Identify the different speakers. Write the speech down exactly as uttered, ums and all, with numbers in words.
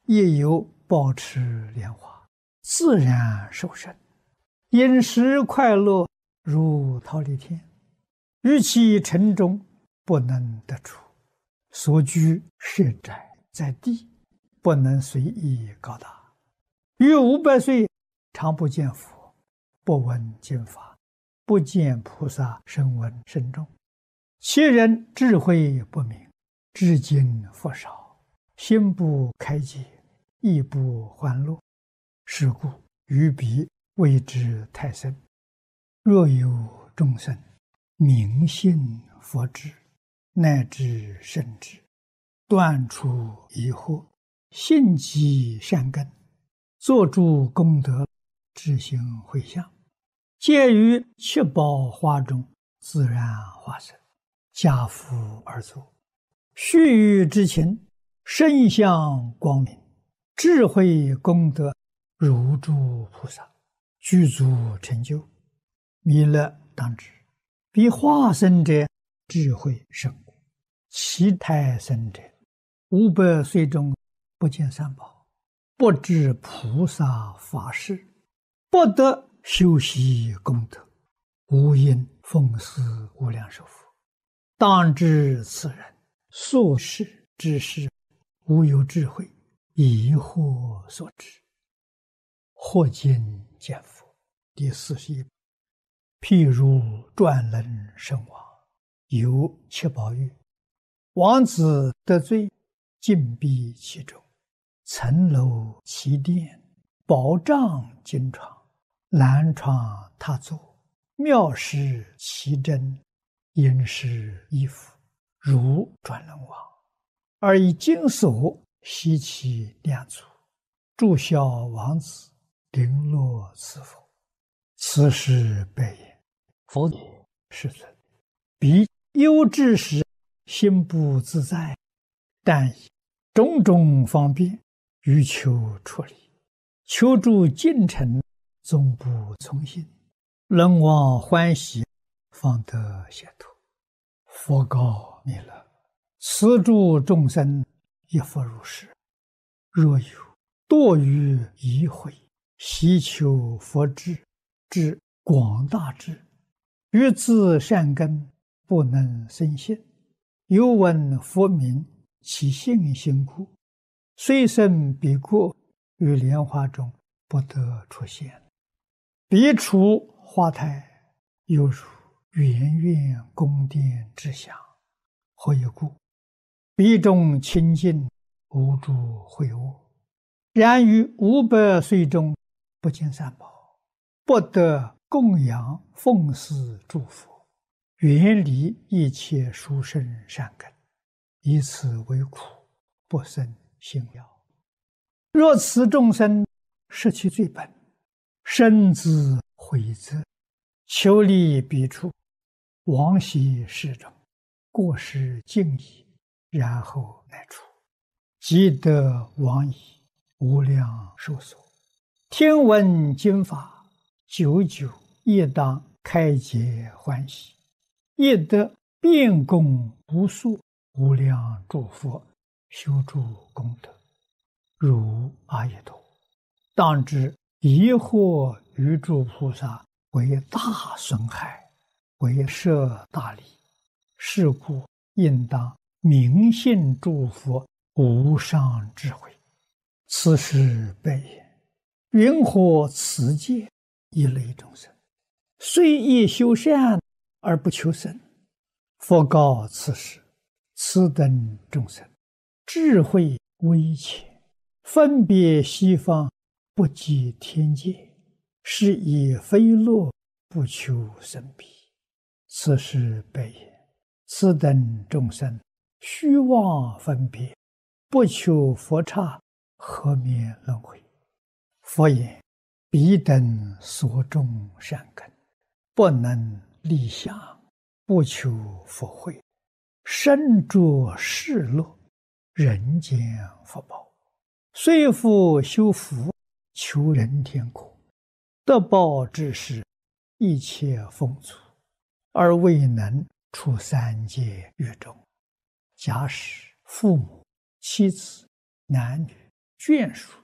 Speaker 1: 亦有保持莲花，自然受生，饮食快乐如桃李天，于其城中不能得出，所居甚窄在地，不能随意高大。于五百岁常不见佛，不闻经法，不见菩萨声闻甚众，其人智慧不明，知经佛少，心不开解，亦不欢乐，是故于彼谓之太僧。若有众生明信佛智，乃至圣智，断除疑惑，信积善根，作诸功德，智行回向，皆于七宝花中自然化身，家父而坐，须臾之情，身相光明，智慧功德如诸菩萨，具足成就。弥勒当知，彼化身者智慧甚故，其胎生者五百岁中不见三宝，不知菩萨法事，不得修习功德，无因奉祀无量寿佛。当知此人所事之事，无有智慧，疑惑所致。或今见佛第四十一。譬如转轮圣王，有七宝玉，王子得罪，禁闭其中，层楼其殿，宝帐金床，兰床榻座，妙施其珍，殷实衣服，如转轮王，而以金锁悉其两足，祝孝王子，绫罗赐佛。此时白言：佛也，世尊，彼忧之时，心不自在，但以种种方便，欲求出离，求助近臣，总不从心，人望欢喜，方得解脱。佛告弥勒：此诸众生亦复如是。若有堕于疑慧，希求佛智，至广大智，于自善根不能生信，犹闻佛名，其信心故，虽生彼国，于莲花中不得出现。彼处花台，犹如圆圆宫殿之祥。何以故？彼中清净，无诸秽恶。然于五百岁中，不见三宝，不得供养奉祀诸佛，远离一切殊胜善根，以此为苦，不生信了。若此众生失其最本，深自悔责，求离彼处，往昔世中，过失尽已，然后乃出，即得往矣，无量寿所。听闻经法，久久亦当开解欢喜，亦得遍供无数无量诸佛，修诸功德，如阿逸多。当知疑惑于诸菩萨，为大损害，为摄大利。是故应当明信诸佛无上智慧。此时白言：云何此界一类众生，虽亦修善而不求生？佛告此时：此等众生智慧微浅，分别西方，不及天界，是以非乐，不求生彼。此时白言：此等众生虚妄分别，不求佛刹，何免轮回？佛言：彼等所种善根，不能立想，不求佛慧，身着世乐，人间福报，虽复修福，求人天国，得报之时，一切丰足，而未能出三界狱中。假使父母、妻子、男女、 眷属